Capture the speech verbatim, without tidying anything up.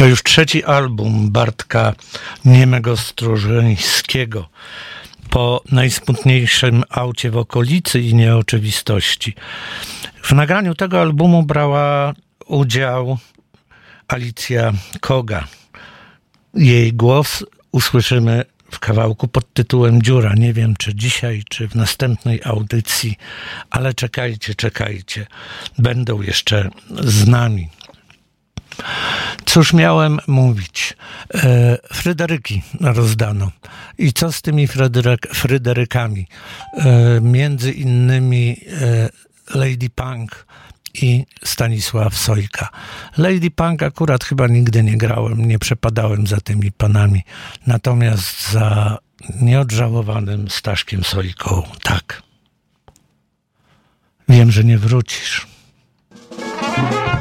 To już trzeci album Bartka Niemego Stróżyńskiego po najsmutniejszym aucie w okolicy i nieoczywistości. W nagraniu tego albumu brała udział Alicja Koga. Jej głos usłyszymy w kawałku pod tytułem Dziura. Nie wiem, czy dzisiaj, czy w następnej audycji, ale czekajcie, czekajcie. Będą jeszcze z nami. Cóż miałem mówić? E, Fryderyki rozdano. I co z tymi Fryderyk, Fryderykami? E, między innymi e, Lady Punk i Stanisław Sojka. Lady Punk akurat chyba nigdy nie grałem, nie przepadałem za tymi panami. Natomiast za nieodżałowanym Staszkiem Sojką, tak. Wiem, że nie wrócisz.